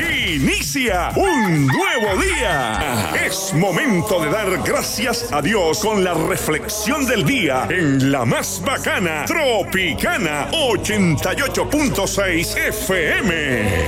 Inicia un nuevo día. Es momento de dar gracias a Dios con la reflexión del día en la más bacana Tropicana 88.6 FM.